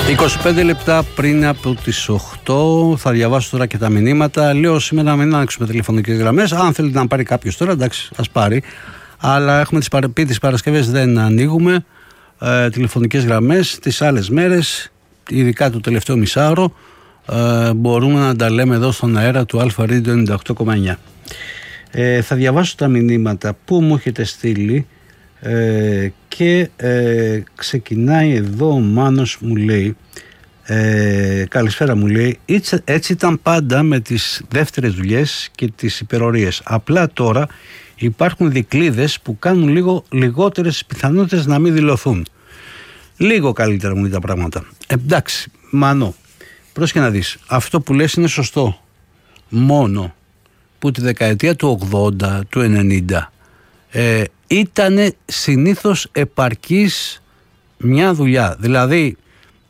25 λεπτά πριν από τις 8 θα διαβάσω τώρα και τα μηνύματα. Λέω σήμερα να μην ανοίξουμε τηλεφωνικές γραμμές. Αν θέλετε να πάρει κάποιος τώρα, εντάξει, ας πάρει. Αλλά έχουμε πει τις Παρασκευές δεν ανοίγουμε τηλεφωνικές γραμμές. Τις άλλες μέρες, ειδικά το τελευταίο μισάωρο, μπορούμε να τα λέμε εδώ στον αέρα του Αλφα Radio 98,9. Θα διαβάσω τα μηνύματα που μου έχετε στείλει. Και ξεκινάει εδώ ο Μάνος, μου λέει καλησπέρα, μου λέει, έτσι ήταν πάντα με τις δεύτερες δουλειές και τις υπερορίες, απλά τώρα υπάρχουν δικλείδες που κάνουν λίγο λιγότερες πιθανότητες να μην δηλωθούν. Λίγο καλύτερα μου λέει τα πράγματα. Εντάξει Μάνο, πρόσεχε να δεις, αυτό που λες είναι σωστό, μόνο που τη δεκαετία του 80, του 90 ήτανε συνήθως επαρκής μια δουλειά. Δηλαδή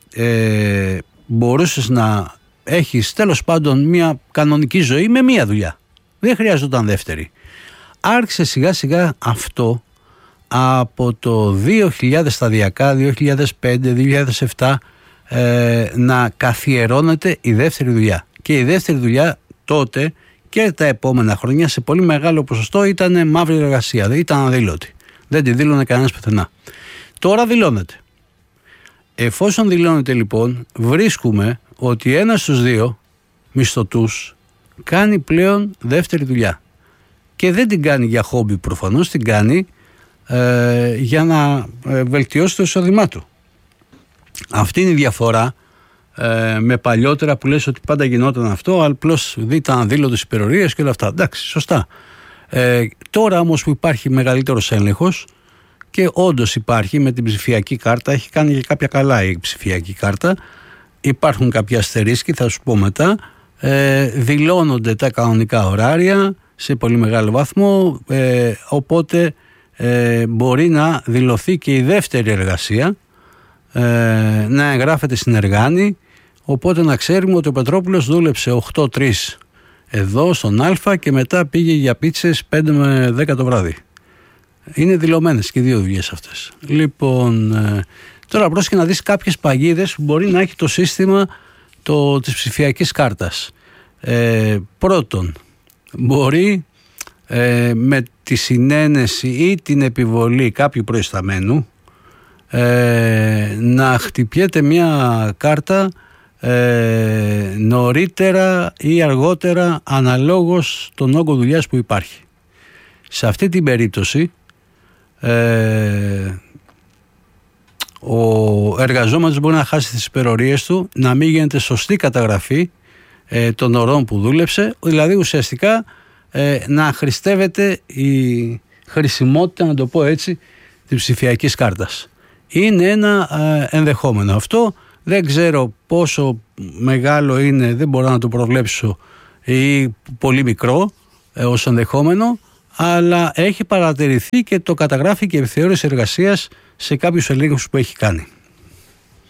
μπορούσες να έχεις τέλος πάντων μια κανονική ζωή με μια δουλειά. Δεν χρειαζόταν δεύτερη. Άρχισε σιγά σιγά αυτό από το 2000 σταδιακά, 2005-2007 να καθιερώνεται η δεύτερη δουλειά. Και η δεύτερη δουλειά τότε και τα επόμενα χρόνια σε πολύ μεγάλο ποσοστό ήταν μαύρη εργασία, δεν ήταν αδήλωτη. Δεν τη δήλωνε κανένας πουθενά. Τώρα δηλώνεται. Εφόσον δηλώνεται λοιπόν, βρίσκουμε ότι ένας στους δύο μισθωτούς κάνει πλέον δεύτερη δουλειά. Και δεν την κάνει για χόμπι προφανώς, την κάνει για να βελτιώσει το εισόδημά του. Αυτή είναι η διαφορά με παλιότερα που λες ότι πάντα γινόταν αυτό, απλώς ήταν αδήλωτες υπερορίες και όλα αυτά. Εντάξει, σωστά. Τώρα όμως που υπάρχει μεγαλύτερος έλεγχος και όντως υπάρχει με την ψηφιακή κάρτα, έχει κάνει και κάποια καλά η ψηφιακή κάρτα, υπάρχουν κάποια αστερίσκοι, θα σου πω μετά, δηλώνονται τα κανονικά ωράρια σε πολύ μεγάλο βαθμό, οπότε μπορεί να δηλωθεί και η δεύτερη εργασία, να εγγράφεται στην Εργάνη, οπότε να ξέρουμε ότι ο Πετρόπουλος δούλεψε 8-3 εδώ στον Α και μετά πήγε για πίτσες 5 με 10 το βράδυ. Είναι δηλωμένες και οι δύο δουλειές αυτές. Λοιπόν, τώρα πρόσεχε να δεις κάποιες παγίδες που μπορεί να έχει το σύστημα της ψηφιακής κάρτας. Πρώτον, μπορεί με τη συνένεση ή την επιβολή κάποιου προϊσταμένου να χτυπιέται μια κάρτα νωρίτερα ή αργότερα αναλόγως τον όγκο δουλειάς που υπάρχει. Σε αυτή την περίπτωση ο εργαζόμενος μπορεί να χάσει τις υπερορίες του, να μην γίνεται σωστή καταγραφή των ωρών που δούλεψε, δηλαδή ουσιαστικά να χρηστεύεται η χρησιμότητα, να το πω έτσι, της ψηφιακής κάρτας. Είναι ένα ενδεχόμενο αυτό. Δεν ξέρω πόσο μεγάλο είναι, δεν μπορώ να το προβλέψω, ή πολύ μικρό ως ενδεχόμενο, αλλά έχει παρατηρηθεί και το καταγράφει και η επιθεώρηση εργασίας σε κάποιους ελέγχους που έχει κάνει.